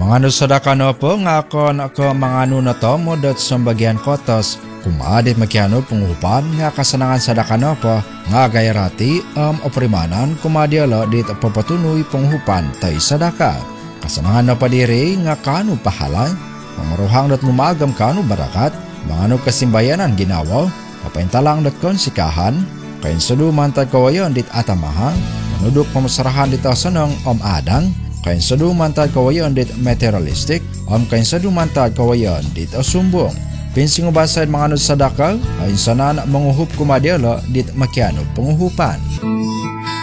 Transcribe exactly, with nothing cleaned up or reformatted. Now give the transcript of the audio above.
Mga nusadaka no po nga kon ako mga nuno to modot sa bagyan kotos kumadit makiano pungupan nga kasanangan sadaka no po nga gayrati am um, oprimanan kumadialo dit papatunoy punghupan tay sadaka. Kasanangan na padiri nga kanu pahalay mamaruhang dat lumagam kanu barakat mga no kasimbayanan ginawa kapaintalang dat konsikahan kain saduman tad kawayon dit atamahan manudok pamasarahan dit asanong om adang kain saduman tad kawayon dit materialistic om kain saduman tad kawayon dit asumbong. Pinsing ubasad mga nus sadaka, ayon sanan manguhup kumadialo dit makiano panguhupan.